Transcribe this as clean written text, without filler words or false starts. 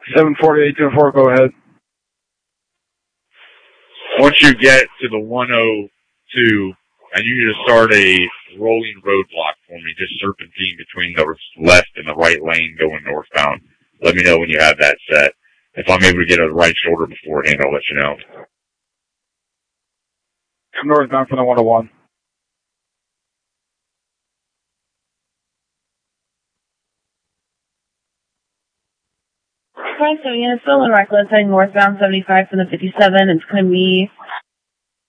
748-4, go ahead. Once you get to the 102, I need you to start a rolling roadblock for me, just serpentine between the left and the right lane going northbound. Let me know when you have that set. If I'm able to get a right shoulder beforehand, I'll let you know. Come northbound from the 101. Right, so yeah, it's still in reckless, heading northbound 75 from the 57. It's going to be